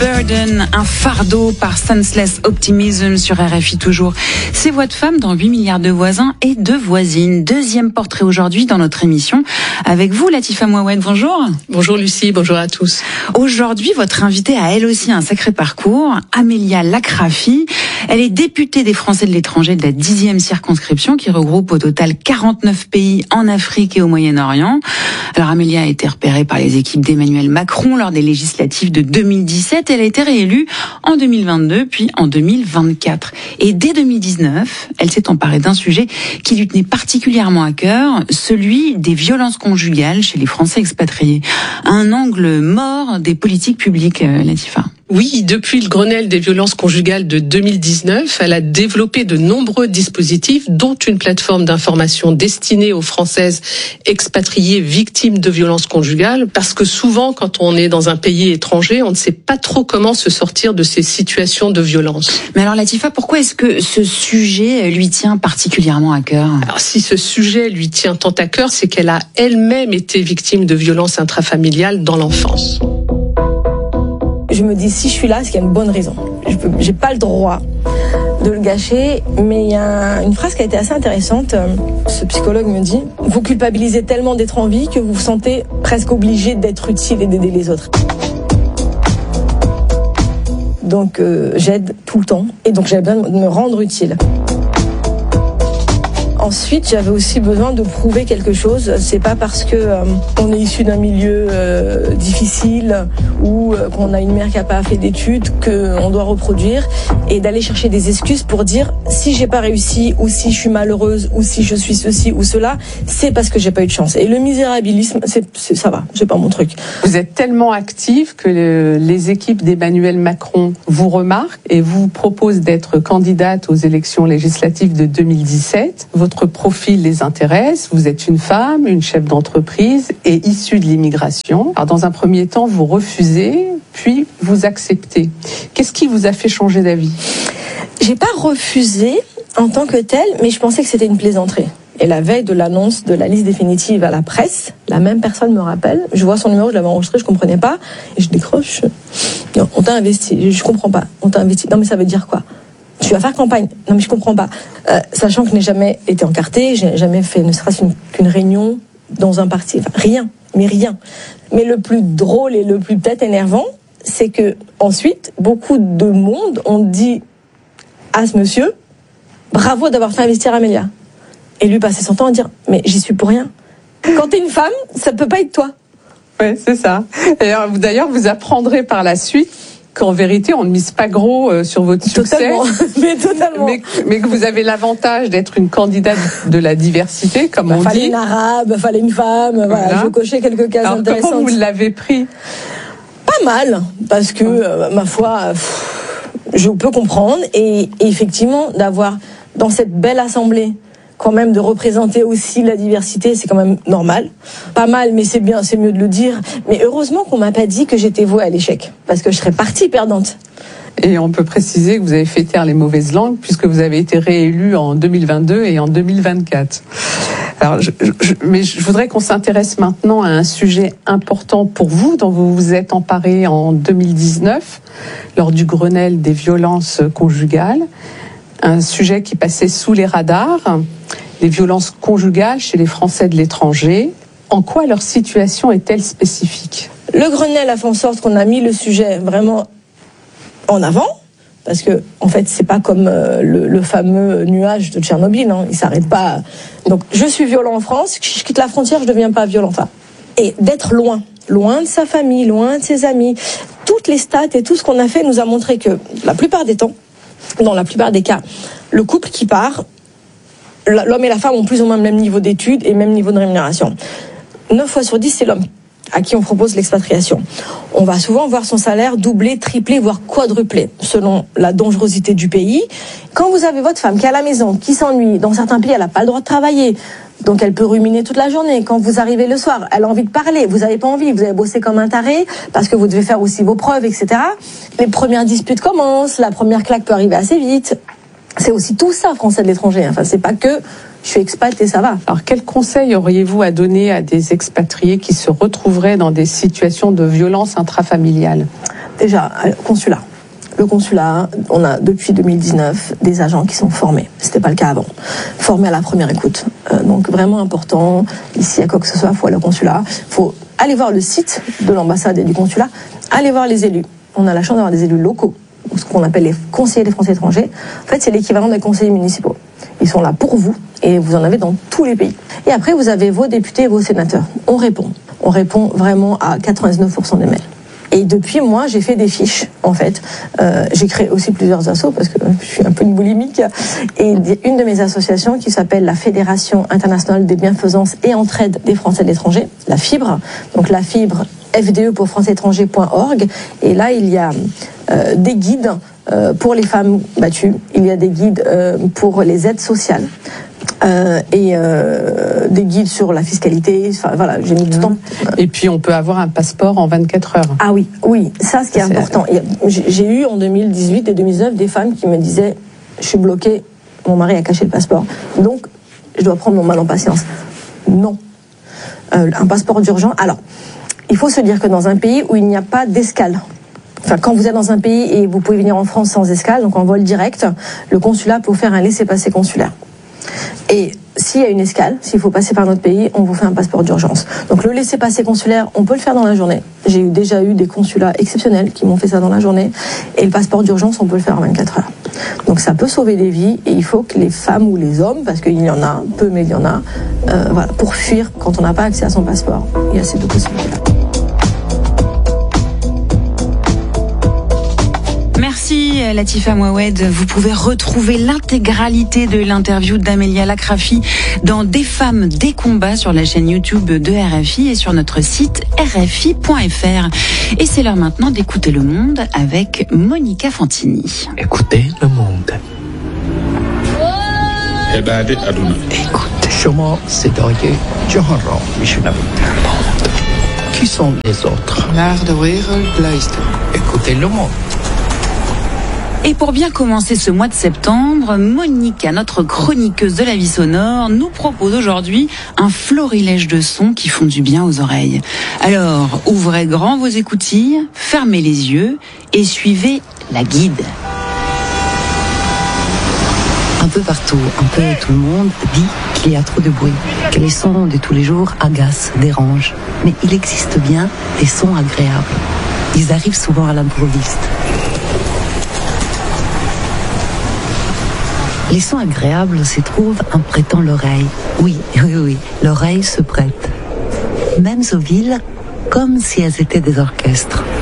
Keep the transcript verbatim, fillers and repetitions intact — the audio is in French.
Burden, un fardeau par Senseless Optimism sur R F I toujours. C'est Voix de femme dans huit milliards de voisins et de voisines. Deuxième portrait aujourd'hui dans notre émission. Avec vous, Latifa Mouawed, bonjour. Bonjour Lucie, bonjour à tous. Aujourd'hui, votre invitée a elle aussi un sacré parcours, Amélia Lacrafi. Elle est députée des Français de l'étranger de la dixième circonscription qui regroupe au total quarante-neuf pays en Afrique et au Moyen-Orient. Alors Amélia a été repérée par les équipes d'Emmanuel Macron lors des législatives de deux mille dix-sept. Elle a été réélue en deux mille vingt-deux puis en deux mille vingt-quatre. Et dès deux mille dix-neuf, elle s'est emparée d'un sujet qui lui tenait particulièrement à cœur, celui des violences conjugales chez les Français expatriés. Un angle mort des politiques publiques, Latifa. Oui, depuis le Grenelle des violences conjugales de deux mille dix-neuf, elle a développé de nombreux dispositifs, dont une plateforme d'information destinée aux Françaises expatriées victimes de violences conjugales, parce que souvent, quand on est dans un pays étranger, on ne sait pas trop comment se sortir de ces situations de violence. Mais alors Latifa, pourquoi est-ce que ce sujet lui tient particulièrement à cœur ? Alors si ce sujet lui tient tant à cœur, c'est qu'elle a elle-même été victime de violences intrafamiliales dans l'enfance. Je me dis, si je suis là, c'est qu'il y a une bonne raison. Je peux, j'ai pas le droit de le gâcher, mais il y a une phrase qui a été assez intéressante. Ce psychologue me dit, vous culpabilisez tellement d'être en vie que vous vous sentez presque obligé d'être utile et d'aider les autres. Donc euh, j'aide tout le temps, et donc j'avais besoin de me rendre utile. Ensuite, j'avais aussi besoin de prouver quelque chose. C'est pas parce que euh, on est issu d'un milieu euh, difficile ou euh, qu'on a une mère qui a pas fait d'études qu'on doit reproduire et d'aller chercher des excuses pour dire si j'ai pas réussi ou si je suis malheureuse ou si je suis ceci ou cela, c'est parce que j'ai pas eu de chance. Et le misérabilisme, c'est, c'est ça va, c'est pas mon truc. Vous êtes tellement active que le, les équipes d'Emmanuel Macron vous remarquent et vous proposent d'être candidate aux élections législatives de deux mille dix-sept. Votre Votre profil les intéresse, vous êtes une femme, une chef d'entreprise et issue de l'immigration. Alors dans un premier temps, vous refusez, puis vous acceptez. Qu'est-ce qui vous a fait changer d'avis ? J'ai pas refusé en tant que tel, mais je pensais que c'était une plaisanterie. Et la veille de l'annonce de la liste définitive à la presse, la même personne me rappelle, je vois son numéro, je l'avais enregistré, je comprenais pas, et je décroche. Non, on t'a investi, je comprends pas, on t'a investi. Non mais ça veut dire quoi ? Tu vas faire campagne. Non mais je comprends pas. Euh, sachant que je n'ai jamais été encartée, je n'ai jamais fait ne serait-ce une, qu'une réunion dans un parti. Enfin, rien, mais rien. Mais le plus drôle et le plus peut-être énervant, c'est que ensuite, beaucoup de monde ont dit à ce monsieur, bravo d'avoir fait investir Amélia. Et lui passait son temps à dire, mais j'y suis pour rien. Quand t'es une femme, ça peut pas être toi. Oui, c'est ça. D'ailleurs, vous, d'ailleurs, vous apprendrez par la suite qu'en vérité, on ne mise pas gros euh, sur votre succès, totalement. mais totalement. Mais, mais que vous avez l'avantage d'être une candidate de la diversité, comme bah, on fallait dit. Fallait une arabe, fallait une femme, voilà. Voilà, je cochais quelques cases Alors, intéressantes. Comment vous l'avez pris ? Pas mal, parce que, euh, ma foi, pff, je peux comprendre, et, et effectivement, d'avoir dans cette belle assemblée, quand même de représenter aussi la diversité, c'est quand même normal. Pas mal, mais c'est bien, c'est mieux de le dire. Mais heureusement qu'on m'a pas dit que j'étais vouée à l'échec, parce que je serais partie perdante. Et on peut préciser que vous avez fait taire les mauvaises langues, puisque vous avez été réélue en deux mille vingt-deux et en deux mille vingt-quatre. Alors, je, je, mais je voudrais qu'on s'intéresse maintenant à un sujet important pour vous, dont vous vous êtes emparé en deux mille dix-neuf, lors du Grenelle des violences conjugales. Un sujet qui passait sous les radars, les violences conjugales chez les Français de l'étranger. En quoi leur situation est-elle spécifique ? Le Grenelle a fait en sorte qu'on a mis le sujet vraiment en avant, parce que en fait c'est pas comme euh, le, le fameux nuage de Tchernobyl, hein, il s'arrête pas. Donc je suis violent en France, je quitte la frontière, je deviens pas violent. Enfin, et d'être loin, loin de sa famille, loin de ses amis. Toutes les stats et tout ce qu'on a fait nous a montré que la plupart des temps, dans la plupart des cas, le couple qui part, l'homme et la femme ont plus ou moins le même niveau d'études et même niveau de rémunération. neuf fois sur dix, c'est l'homme à qui on propose l'expatriation. On va souvent voir son salaire doubler, tripler, voire quadrupler, selon la dangerosité du pays. Quand vous avez votre femme qui est à la maison, qui s'ennuie, dans certains pays, elle n'a pas le droit de travailler, donc elle peut ruminer toute la journée. Quand vous arrivez le soir, elle a envie de parler, vous n'avez pas envie, vous avez bossé comme un taré, parce que vous devez faire aussi vos preuves, et cetera. Les premières disputes commencent, la première claque peut arriver assez vite. C'est aussi tout ça, Français de l'étranger. Enfin, c'est pas que je suis expat et ça va. Alors, quel conseil auriez-vous à donner à des expatriés qui se retrouveraient dans des situations de violence intrafamiliale? Déjà, consulat. Le consulat, on a depuis deux mille dix-neuf des agents qui sont formés. C'était pas le cas avant. Formés à la première écoute. Euh, donc vraiment important. Ici, à quoi que ce soit, il faut aller au consulat. Il faut aller voir le site de l'ambassade et du consulat. Aller voir les élus. On a la chance d'avoir des élus locaux, ce qu'on appelle les conseillers des Français étrangers. En fait, c'est l'équivalent des conseillers municipaux. Ils sont là pour vous et vous en avez dans tous les pays. Et après, vous avez vos députés et vos sénateurs. On répond. On répond vraiment à quatre-vingt-dix-neuf pour cent des mails. Et depuis, moi, j'ai fait des fiches, en fait. Euh, j'ai créé aussi plusieurs assos, parce que je suis un peu une boulimique. Et une de mes associations, qui s'appelle la Fédération internationale des bienfaisances et entraide des Français de l'étranger, la FIBRE. Donc la FIBRE, F D E pour français étrangers point org. Et là, il y a euh, des guides euh, pour les femmes battues. Il y a des guides euh, pour les aides sociales. Euh, et euh, des guides sur la fiscalité. Enfin, voilà, j'ai mis du temps. Et puis, on peut avoir un passeport en vingt-quatre heures. Ah oui, oui, ça, ce qui est, est important. J'ai eu en deux mille dix-huit et deux mille dix-neuf des femmes qui me disaient « Je suis bloquée, mon mari a caché le passeport, donc je dois prendre mon mal en patience. » Non. Euh, un passeport d'urgence. Alors, il faut se dire que dans un pays où il n'y a pas d'escale, enfin, quand vous êtes dans un pays et vous pouvez venir en France sans escale, donc en vol direct, le consulat peut vous faire un laissez-passer consulaire. Et s'il y a une escale, s'il faut passer par notre pays, on vous fait un passeport d'urgence. Donc le laissez-passer consulaire, on peut le faire dans la journée. J'ai eu, déjà eu des consulats exceptionnels qui m'ont fait ça dans la journée. Et le passeport d'urgence, on peut le faire en vingt-quatre heures. Donc ça peut sauver des vies et il faut que les femmes ou les hommes, parce qu'il y en a peu, mais il y en a, euh, voilà, pour fuir quand on n'a pas accès à son passeport, il y a ces deux possibilités-là. Merci Latifa Mouawed. Vous pouvez retrouver l'intégralité de l'interview d'Amélia Lacrafi dans Des femmes, des combats sur la chaîne YouTube de R F I et sur notre site R F I point F R. Et c'est l'heure maintenant d'écouter Le Monde avec Monica Fantini. Écoutez Le Monde. Écoutez. شما صدای جهان را میشنوید. Qui sont les autres? L'art de rire luisteren. Écoutez Le Monde. Et pour bien commencer ce mois de septembre, Monica, notre chroniqueuse de la vie sonore, nous propose aujourd'hui un florilège de sons qui font du bien aux oreilles. Alors, ouvrez grand vos écoutilles, fermez les yeux et suivez la guide. Un peu partout, un peu tout le monde dit qu'il y a trop de bruit, que les sons de tous les jours agacent, dérangent. Mais il existe bien des sons agréables. Ils arrivent souvent à l'improviste. Les sons agréables se trouvent en prêtant l'oreille. Oui, oui, oui, l'oreille se prête. Même aux villes, comme si elles étaient des orchestres.